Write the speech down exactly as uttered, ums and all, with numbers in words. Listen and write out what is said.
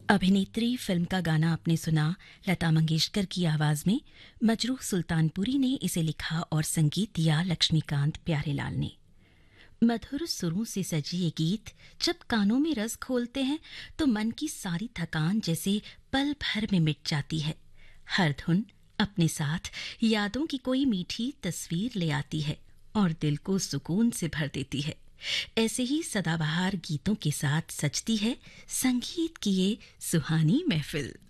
अभिनेत्री फिल्म का गाना आपने सुना लता मंगेशकर की आवाज में। मजरूह सुल्तानपुरी ने इसे लिखा और संगीत दिया लक्ष्मीकांत प्यारेलाल ने। मधुर सुरों से सजी ये गीत जब कानों में रस खोलते हैं तो मन की सारी थकान जैसे पल भर में मिट जाती है। हर धुन अपने साथ यादों की कोई मीठी तस्वीर ले आती है और दिल को सुकून से भर देती है। ऐसे ही सदाबहार गीतों के साथ सजती है संगीत की ये सुहानी महफिल।